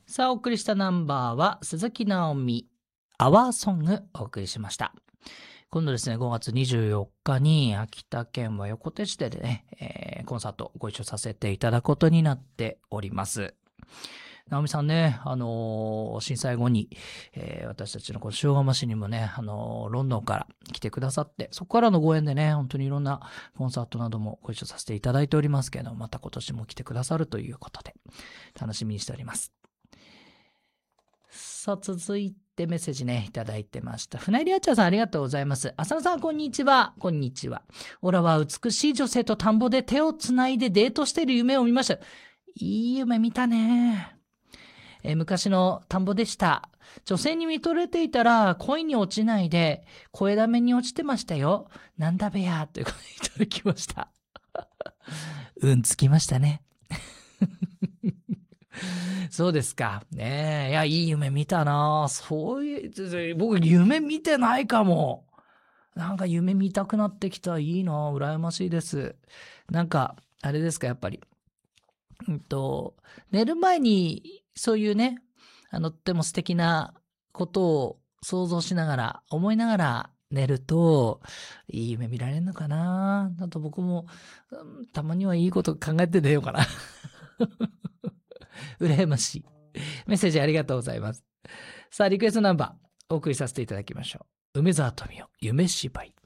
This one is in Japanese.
さあ、お送りしたナンバーは、鈴木直美、アワーソングお送りしました。今度ですね、5月24日に秋田県は横手市でね、コンサートご一緒させていただくことになっております。直美さんね、震災後に、私たちのこの塩釜市にもね、ロンドンから来てくださって、そこからのご縁でね、本当にいろんなコンサートなどもご一緒させていただいておりますけど、また今年も来てくださるということで、楽しみにしております。さあ、続いてメッセージね、いただいてました。船井リアチャーさん、ありがとうございます。浅野さん、こんにちは。こんにちは。オラは美しい女性と田んぼで手をつないでデートしている夢を見ました。いい夢見たね。昔の田んぼでした。女性に見とれていたら恋に落ちないで声だめに落ちてましたよ。なんだべやということでいただきました。つきましたね。そうですか。ねえ。いや、いい夢見たな。そういう、僕夢見てないかも。なんか夢見たくなってきた。いいな。羨ましいです。なんか、あれですか、やっぱり。寝る前に、そういうね、とっても素敵なことを想像しながら、思いながら寝ると、いい夢見られるのかな。あと僕も、たまにはいいこと考えて寝ようかな。羨ましい。メッセージありがとうございます。さあ、リクエストナンバー、お送りさせていただきましょう。梅沢富美男、夢芝居。